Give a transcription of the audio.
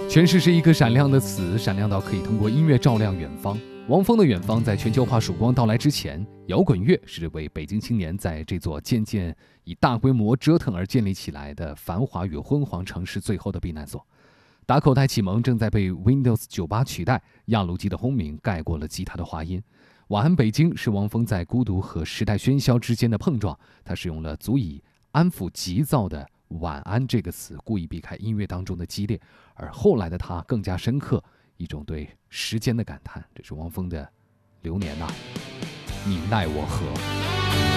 诠释是一个闪亮的词，闪亮到可以通过音乐照亮远方。王峰的远方，在全球化曙光到来之前，摇滚乐是为北京青年在这座渐渐以大规模折腾而建立起来的繁华与昏黄城市最后的避难所。打口袋启蒙正在被 Windows 98取代，压路机的轰鸣盖过了吉他的滑音。晚安北京是王峰在孤独和时代喧嚣之间的碰撞，他使用了足以安抚急躁的晚安这个词，故意避开音乐当中的激烈，而后来的他更加深刻一种对时间的感叹。这是王峰的流年呐，你奈我何。